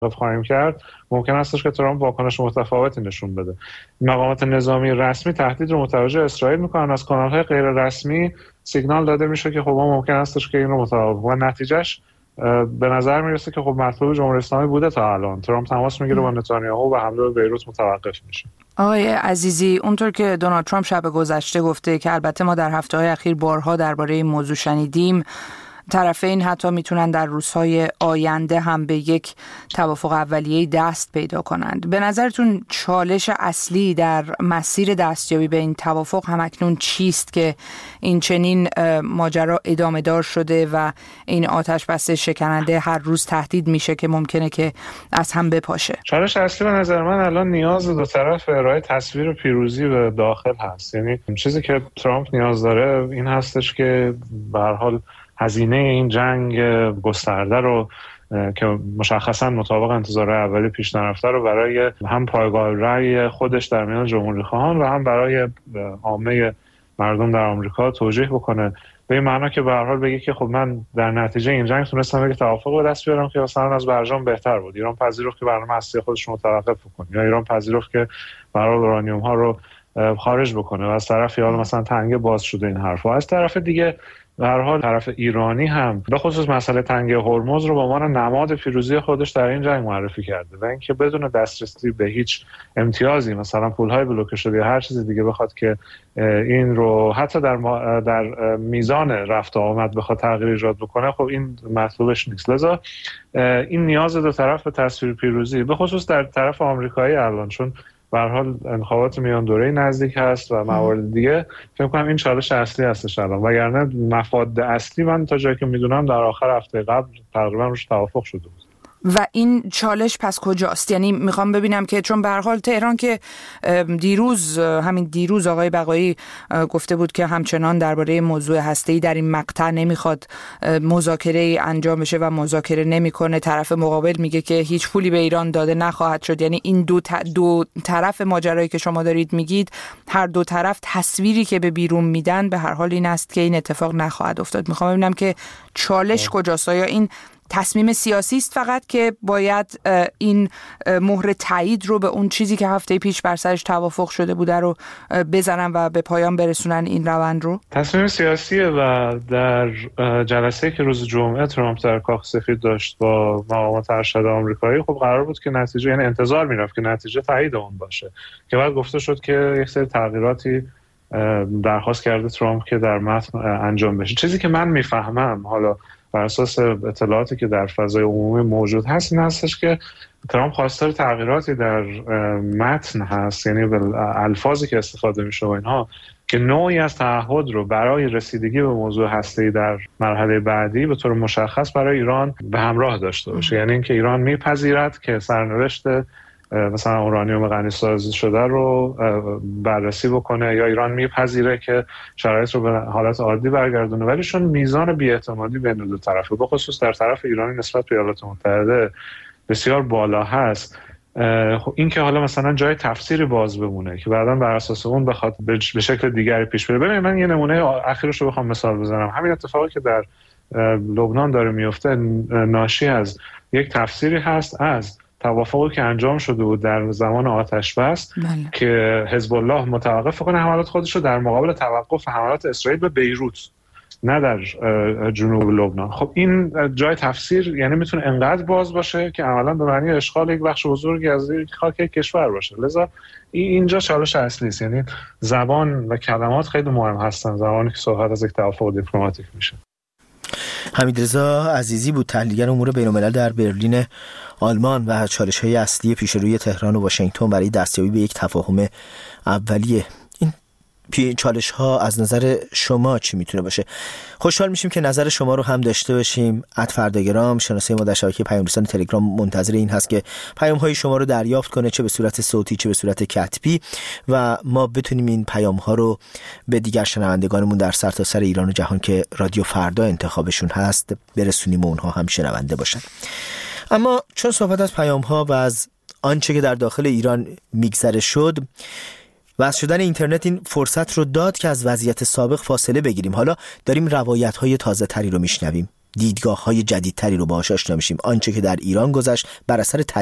خواهیم کرد، ممکن است که ترامپ واکنش متفاوتی نشون بده. مقامات نظامی رسمی تهدید رو متوجه اسرائیل میکنن، از کانال‌های غیر رسمی سیگنال داده میشه که خب ممکن است که این رو متوقف و نتیجهش به نظر میرسه که خب مطلوب جمهوری اسلامی بوده تا الان. ترامپ تماس میگیره با نتانیاهو و حمله به بیروت متوقف میشه. آقای عزیزی، اونطور که دونالد ترامپ شب گذشته گفته که البته ما در هفته‌های اخیر بارها درباره این موضوع شنیدیم، طرفین حتی میتونن در روزهای آینده هم به یک توافق اولیه‌ای دست پیدا کنند. به نظرتون چالش اصلی در مسیر دستیابی به این توافق همکنون چیست که این چنین ماجرا ادامه دار شده و این آتش بس شکننده هر روز تهدید میشه که ممکنه که از هم بپاشه؟ چالش اصلی به نظر من الان نیاز دو طرف ارائه تصویر پیروزی به داخل هست. یعنی چیزی که ترامپ نیاز داره این هستش که به هر حال هزینه این جنگ گسترده رو که مشخصا مطابق انتظار اولی پیش نرفته رو برای هم پایگاه رأی خودش در میان جمهوری خواهان و هم برای عامه مردم در آمریکا توجیه بکنه، به این معنا که به هر حال بگه که خب من در نتیجه این جنگ تونستم یک توافق به دست بیارم که مثلا از برجام بهتر بود. ایران پذیرفت که برنامه اصلی خودش رو متوقف بکنه، یا ایران پذیرفت که برای اورانیوم ها رو خارج بکنه و از طرف یا مثلا تنگه باز شده این حرفا. از طرف دیگه به هر حال طرف ایرانی هم به خصوص مسئله تنگه هرمز رو به عنوان نماد پیروزی خودش در این جنگ معرفی کرده و اینکه بدون دسترسی به هیچ امتیازی مثلا پول‌های بلوکه شده یا هر چیز دیگه بخواد که این رو حتی در میزان رفت و آمد بخواد تغییر ایجاد بکنه، خب این مطلوبش نیست. لذا این نیاز دو طرف به تصویر پیروزی به خصوص در طرف آمریکایی الان، چون به هر حال انتخابات میان دوره نزدیک هست و موارد دیگه، فکر کنم این چالش اصلی هستش الان. وگرنه مفاد اصلی من تا جایی که میدونم در آخر هفته قبل تقریبا روش توافق شده بود. و این چالش پس کجاست؟ یعنی میخوام ببینم که چون به هر حال تهران که همین دیروز آقای بقایی گفته بود که همچنان درباره موضوع هسته‌ای در این مقطع نمیخواد مذاکره انجام بشه و مذاکره نمیکنه. طرف مقابل میگه که هیچ پولی به ایران داده نخواهد شد. یعنی این دو طرف ماجرایی که شما دارید میگید، هر دو طرف تصویری که به بیرون میدن به هر حال این است که این اتفاق نخواهد افتاد. میخوام ببینم که چالش کجاست؟ یا این تصمیم سیاسی است فقط که باید این مهر تایید رو به اون چیزی که هفته پیش بر سرش توافق شده بوده رو بزنن و به پایان برسونن این روند رو؟ تصمیم سیاسیه و در جلسه که روز جمعه ترامپ در کاخ سفید داشت با مقامات ارشد آمریکایی، خب قرار بود که نتیجه، یعنی انتظار میرفت که نتیجه تایید اون باشه، که بعد گفته شد که یک سری تغییراتی درخواست کرده ترامپ که در متن انجام بشه. چیزی که من میفهمم حالا بر اساس اطلاعاتی که در فضای عمومی موجود هست این هستش که ترامپ خواستار تغییراتی در متن هست، یعنی الفاظی که استفاده میشه و اینها، که نوعی از تعهد رو برای رسیدگی به موضوع هسته‌ای در مرحله بعدی به طور مشخص برای ایران به همراه داشته باشه. یعنی اینکه ایران میپذیرد که سرنوشت مثلا اورانیوم غنی‌سازی شده رو بررسی بکنه، یا ایران میپذیره که شرایط رو به حالت عادی برگردونه، ولی چون میزان بی‌اعتمادی بین دو طرفه به خصوص در طرف ایرانی نسبت به ایالات متحده بسیار بالا هست، خب این که حالا مثلا جای تفسیری باز بمونه که بعداً بر اساس اون بخواد به شکل دیگری پیش بره. ببینید من یه نمونه اخیرش رو بخوام مثال بزنم، همین اتفاقی که در لبنان داره میفته ناشی از یک تفسیری هست از توافقی که انجام شده بود در زمان آتش بس که حزب الله متوقف کنه حملات خودش رو در مقابل توقف حملات اسرائیل به بیروت، نه در جنوب لبنان. خب این جای تفسیر یعنی میتونه انقدر باز باشه که عملاً به معنی اشغال یک بخش بزرگی از خاک کشور باشه. لذا اینجا چالش اصلی است، یعنی زبان و کلمات خیلی مهم هستن زمانی که صحبت از یک توافق دیپلماتیک میشه. حمیدرضا عزیزی بود، تحلیلگر امور بین‌الملل در برلین آلمان و چالش‌های اصلی پیش روی تهران و واشنگتن برای دستیابی به یک تفاهم اولیه. این چالش‌ها از نظر شما چی میتونه باشه؟ خوشحال میشیم که نظر شما رو هم داشته باشیم. @فرداگرام شناسه ما در شبکه پیام رسان تلگرام منتظر این هست که پیام‌های شما رو دریافت کنه، چه به صورت صوتی چه به صورت کتبی، و ما بتونیم این پیام‌ها رو به دیگر شنوندگانمون در سرتاسر ایران و جهان که رادیو فردا انتخابشون هست برسونیم و اونها هم شنونده باشن. اما چون صحبت از پیام‌ها و از آنچه که در داخل ایران میگذره شد، واسه شدن اینترنت این فرصت رو داد که از وضعیت سابق فاصله بگیریم. حالا داریم روایت‌های تازه‌تری رو میشنویم. دیدگاه‌های جدیدتری رو باهاش آشنا میشیم. آنچه که در ایران گذشت بر اثر